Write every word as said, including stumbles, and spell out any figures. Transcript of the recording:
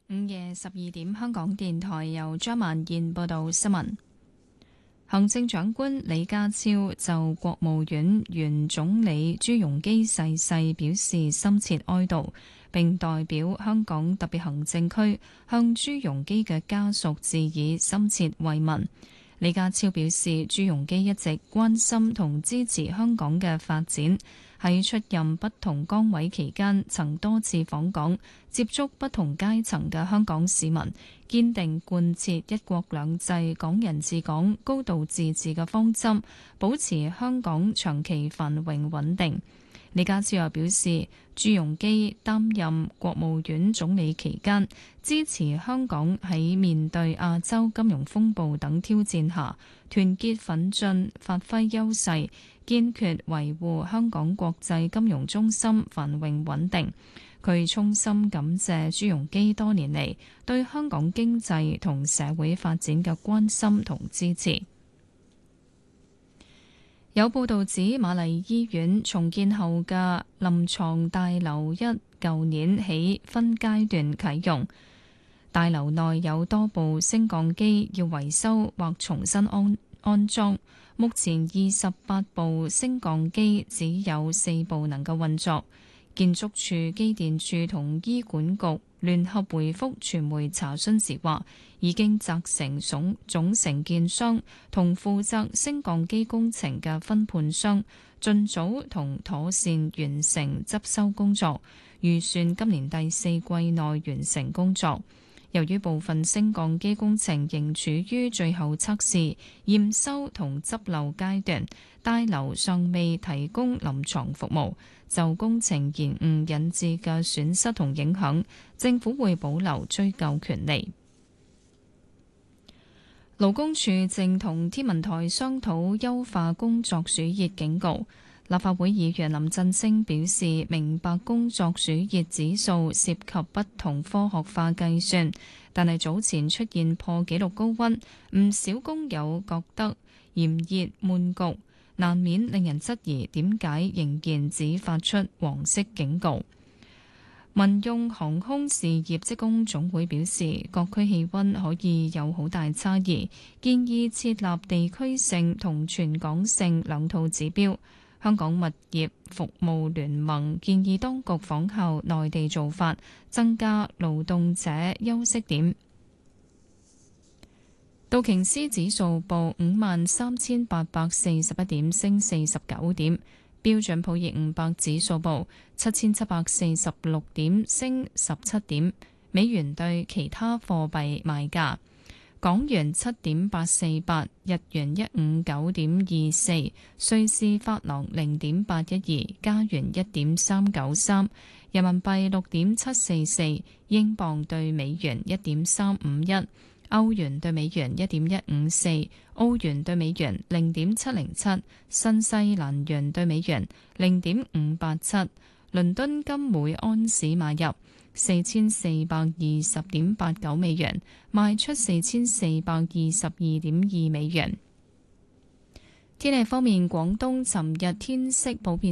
午夜十二點，香港電台由張曼燕報道新聞。行政長官李家超就國務院原總理朱鎔基逝世表示深切哀悼，並代表香港特別行政區向朱鎔基嘅家屬致以深切慰問。李家超表示，朱鎔基一直關心同支持香港嘅發展，喺出任不同崗位期間，曾多次訪港，接觸不同階層嘅香港市民，堅定貫徹一國兩制、港人治港、高度自治嘅方針，保持香港長期繁榮穩定。李家超又表示，朱鎔基擔任國務院總理期間，支持香港喺面對亞洲金融風暴等挑戰下，團結奮進，發揮優勢，堅決維護香港國際金融中心繁榮穩定。佢衷心感謝朱鎔基多年嚟對香港經濟同社會發展嘅關心同支持。有報道指，瑪麗醫院重建後嘅臨床大樓一舊年起分階段啟用，大樓內有多部升降機要維修或重新安安裝。目前二十八部升降機只有四部能夠運作。建築署、機電署同醫管局聯合回覆傳媒查詢時話，已經責成總總承建商同負責升降機工程嘅分判商盡早同妥善完成執修工作，預算今年第四季內完成工作。由於部分升降機工程仍處於最後測試、驗收同執漏階段，大樓尚未提供臨床服務。就工程延誤引致嘅損失同影響，政府會保留追究權利。勞工處正同天文台商討優化工作暑熱警告。立法會議員林振昇表示，明白工作暑熱指數涉及不同科學化計算，但係早前出現破紀錄高溫，唔少工友覺得炎熱悶焗，難免令人質疑點解仍然只發出黃色警告。民用航空事業職工總會表示，各區氣溫可以有好大差異，建議設立地區性同全港性兩套指標。香港物業服務聯盟建議當局仿效內地做法，增加勞動者休息點。道瓊斯指數報五萬三千八百四十一點，升四十九點。標準普爾五百指數報七千七百四十六點，升十七點。美元對其他貨幣賣價。港元七點八四八，日元一五九點二四，瑞士法郎零點八一二，加元一點三九三，人民幣六點七四四，英鎊對美元一點三五一，歐元對美元一點一五四，澳元對美元零點七零七，新西蘭元對美元零點五八七。倫敦金每安士買入四千四百二十點八九美元，賣出四千四百二十二點二美元。天氣方面，廣東尋日天色普遍